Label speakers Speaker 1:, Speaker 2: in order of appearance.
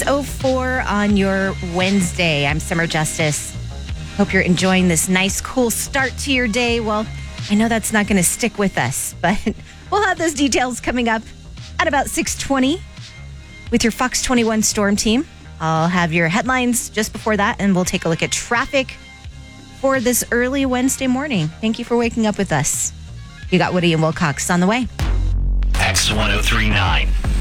Speaker 1: 04 on your Wednesday. I'm Summer Justice. Hope you're enjoying this nice, cool start to your day. Well, I know that's not going to stick with us, but we'll have those details coming up at about 6:20 with your Fox 21 Storm Team. I'll have your headlines just before that, and we'll take a look at traffic for this early Wednesday morning. Thank you for waking up with us. You got Woody and Wilcox on the way.
Speaker 2: X1039.